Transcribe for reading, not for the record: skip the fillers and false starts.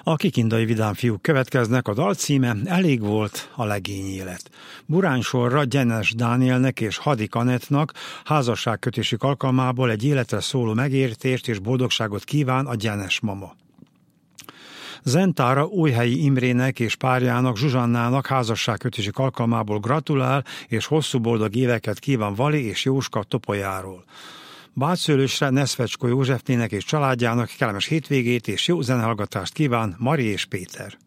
A kikindai vidám fiúk következnek, a dal címe Elég volt a legény élet. Buránysorra Gyenes Dánielnek és Hadi Kanettnak házasságkötésük alkalmából egy életre szóló megértést és boldogságot kíván a Gyenes mama. Zentára Újhelyi Imrének és párjának Zsuzsannának házasságkötésük alkalmából gratulál és hosszú boldog éveket kíván Vali és Jóska Topolyáról. Bátszőlősre Neszfecskó Józsefnének és családjának kellemes hétvégét és jó zenehallgatást kíván Mari és Péter.